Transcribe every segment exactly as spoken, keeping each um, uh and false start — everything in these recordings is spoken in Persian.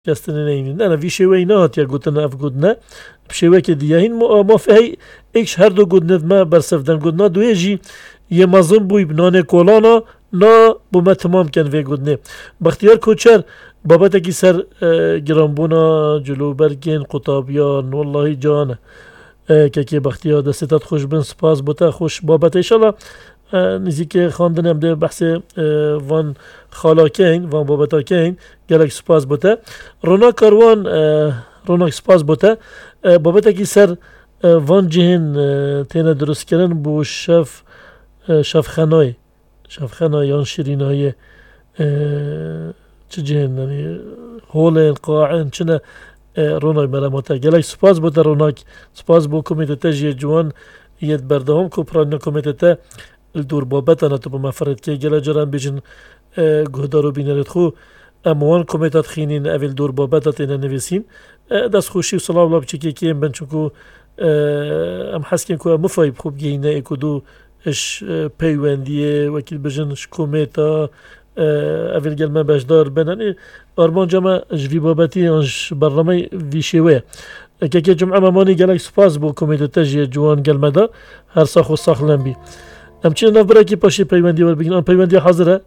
شکستن نینی نه نه وی شوی نه هات یا گوتن اف گودنه بشوی که دیگه این ما فهی ایکش هر دو گودنت ما برسفدن گودنا دوی جی یه مزن بوی بنانه کولانا نا بوم تمام کن وی گودنه بختیار کوچر بابت کی سر گرانبونا جلو برگین قطابیان والله جانه که که بختیار دستت خوش بن سپاس بوده خوش بابت ایشالا نزدیک خواندنم ده بحث وان خالا کین وان بابتا کین گلک سپاس بوده رونا کاروان رونا سپاس بوده بابتا کی سر وان جهن تینا درست کردن بو شف شف خنای شف خنای آن شیرینای چه جهن یعنی هولن قاعن چنه رونای مرامتا گلک سپاس بوده روناک سپاس بو کمیته تجیه جوان ید بردهم کوپران کمیته تا الدور بابتنا تو بمفرد که گلا جران بیجن گهدارو بینرد خو اموان کمیتات خینین اول دور بابتات اینا نویسین دست خوشی و صلاح الله بچکی کیم بن چونکو ام حسکن که مفایب خوب گینه اکو دو اش پیوندیه وکیل بجن اش کمیتا اول گل من بجدار بنانی آرمان جمع جوی بابتی انش برنامه ویشوه که که جمعه ممانی گلک سپاس بو کمیتا تجیه جوان گل مدا هر ساخ و ساخ لنبی ام چه نفبره کی پاشی پیوندی ور بگیرین ام پیوندی حاضره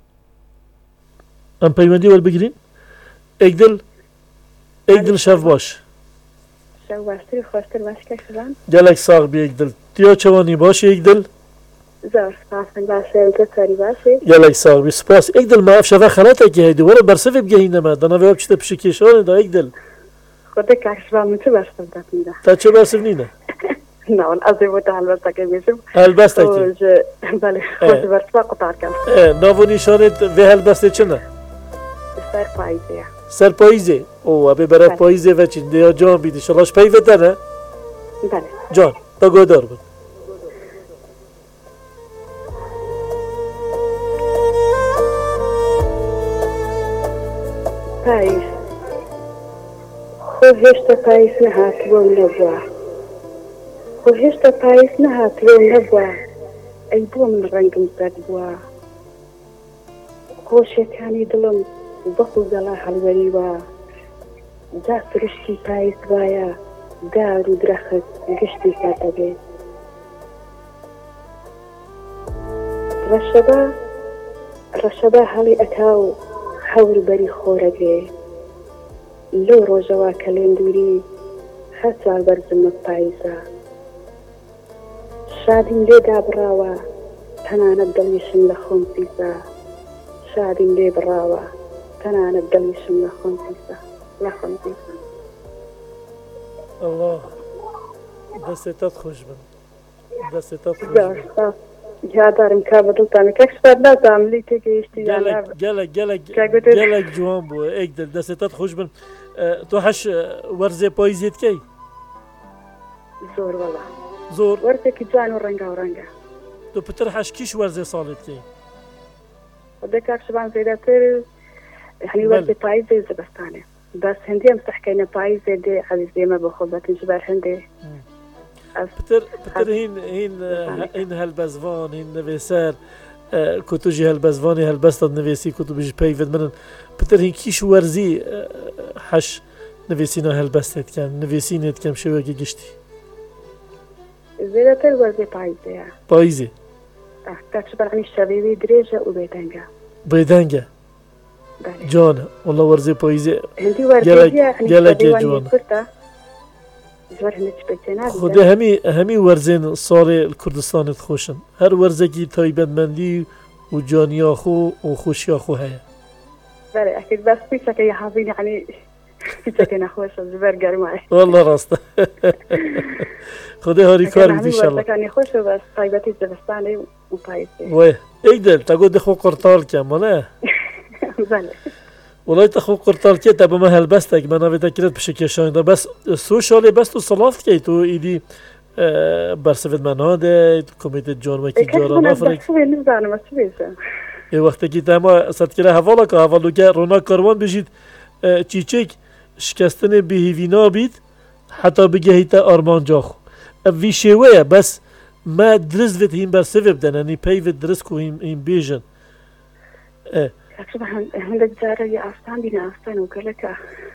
ام پیوندی ور بگیرین اگدل اگدل شف باش شف باشتری خوشتر باش که شدن گلک ساق بی اگدل تیا چوانی باشه اگدل زار سپاس باشه اگدل تاری باشه گلک ساق بی سپاس اگدل ما اف شفا خلاته که هیدی وره برسفه بگهینه ما دانا ویاب چیتا پشی کشانه دا اگدل خود کاش با من چه برسفه داتنده تا چه برسف نینه نه اون ازی بود البته که میشم البته که بله خود برسفه قطار کن ناو نشانت و البته چنه سر پاییزه سر پاییزه او ابی برای پاییزه و چین دیا جان بیدی شلاش پیوته نه بله جان تا گودار بود پاییز خو هشت پاییز نه هات بوم نبوا خو هشت پاییز نه هات بوم نبوا ای بوم رنگم زد بوا خۆشیەکانی دڵم بەخ و زەڵا هەڵوەریوە جا سروشتی پاییز وایە دار و درەخت گشتی ساتەبێت ڕەشەبا ڕەشەبا هەڵی ئەتا و هەور بەری خۆرەگرێ لەو ڕۆژەوە کە لێم دووری هەر ساڵ بەرزمە پاییزە شادیم لێدا بڕاوە تەنانەت دڵیشم لە خۆم پیسە شادیم لێ بڕاوە تەنانەت دڵیشم لە خۆم پیسە لە خۆم پیسە الله دەستێتات خۆش بن دەستێتات خۆش بن جادارم کا بەدڵتانە کەکسپەر نازانم لی تێگەیشتی گەلک گەلک گەلک جوان بووە ئێک دەستێتات خۆش بن تۆ هەش وەرزێ پاییزێت کەی زۆر وەڵا زۆر وەرزێکی جوان و ڕەنگا و ڕەنگە تۆ پتر هەش کیش وەرزێ ساڵێت کەی خدای کاکشبان زیادەتر هەنی وەرزێ پاییزێ زەبەستانێ بەس هەندێ ئەم سەحکەینە پاییزێ دێ عەزیزێمە بۆ خۆ بەتنجبەر هەندێ پتر پتر هین هین هین هەلبەزوان هین نوێسەر کۆتۆژی هەلبەزوانی هەلبەستت نوێسی کۆتۆبژی پەیوەند منن پتر هین کیش وەرزی حەش نوێسینە هەلبەستێت کەن نوێسینێت کەم شێوەیەکی گشتی زیادەتر وەرزێ پاییزەیە پاییزێ کاکشبان هەنی شەوێوی درێژە و بێدەنگە بێدەنگە جوانە وەڵا وەرزێ پاییزێ هەندی وەرزێ گەلێکی جوانە زۆر هەمێک پێچێ نابێت خودێ هەمی هەمی وەرزێن ساڵێ کوردستانت خۆشن هەر وەرزێکی تایبەتمەندی و جوانیا خۆ و خۆشیا خۆ هەیە بەڵێ ئەکرد بەس پیسەکە یەحاڵین یعنی پیسەکە نەخۆشە زبەر گەرمایە والله ڕاستە خودێ هەری کار بیت ئینشاءالله وەرزەکانی خۆشە بەس تایبەتی زەوستانێ و پاییزێ وێ ئەیدەل تەگۆ دەخۆ قورتاڵ کەم وەڵێ بەڵێ وڵای تەخۆ قورتاڵ کێتە بەمە هەلبەستێک مە ناوێتەکرێت پشکێشاندا بەس سۆ شاڵێ بەست و سەڵاف بکەیت و ئیدی بەرسەوێت مەنادێت کۆمیتێت جۆنوەکی جۆرە نافرێک نزانم ئەچ بێژە ێ وەختێکی تەما سەدکرە هەڤاڵەکە هەڤاڵوکە ڕۆنا کاروان بژیت چیچێک شکستنێ بهیڤینا بیت حتا بگەهیتە ئارمانجاخ ئەڤی شێوەیە بەس ما درست هین بەرسەوێ بدەن ئەنی پەیوێت درست و هین بێژن طبعا هندك جارة يا أفسان بنا أفسان وقالك